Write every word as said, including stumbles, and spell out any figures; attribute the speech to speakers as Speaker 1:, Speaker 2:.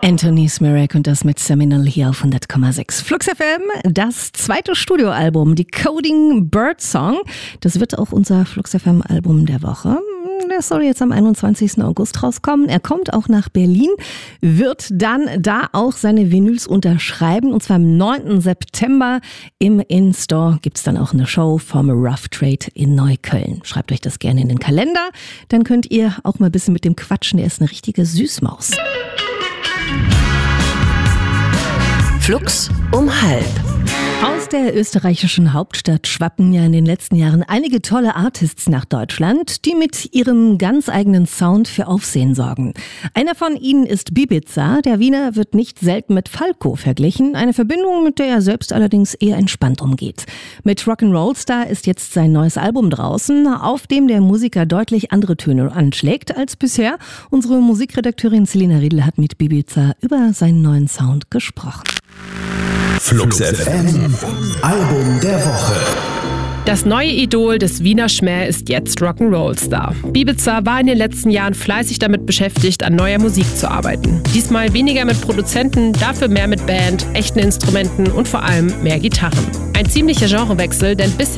Speaker 1: Anthony Smirek und das mit Seminal hier auf hundert Komma sechs. Flux F M, das zweite Studioalbum, Decoding Birdsong. Das wird auch unser Flux F M-Album der Woche. Das soll jetzt am einundzwanzigsten August rauskommen. Er kommt auch nach Berlin, wird dann da auch seine Vinyls unterschreiben. Und zwar am neunten September im In-Store gibt es dann auch eine Show vom Rough Trade in Neukölln. Schreibt euch das gerne in den Kalender. Dann könnt ihr auch mal ein bisschen mit dem quatschen. Er ist eine richtige Süßmaus.
Speaker 2: Flux um halb.
Speaker 1: Aus der österreichischen Hauptstadt schwappen ja in den letzten Jahren einige tolle Artists nach Deutschland, die mit ihrem ganz eigenen Sound für Aufsehen sorgen. Einer von ihnen ist Bibiza. Der Wiener wird nicht selten mit Falco verglichen, eine Verbindung, mit der er selbst allerdings eher entspannt umgeht. Mit Rock'n'Roll Star ist jetzt sein neues Album draußen, auf dem der Musiker deutlich andere Töne anschlägt als bisher. Unsere Musikredakteurin Selina Riedl hat mit Bibiza über seinen neuen Sound gesprochen.
Speaker 3: Flux F M, Album der Woche.
Speaker 4: Das neue Idol des Wiener Schmäh ist jetzt Rock'n'Roll Star. Bibiza war in den letzten Jahren fleißig damit beschäftigt, an neuer Musik zu arbeiten. Diesmal weniger mit Produzenten, dafür mehr mit Band, echten Instrumenten und vor allem mehr Gitarren. Ein ziemlicher Genrewechsel, denn bisher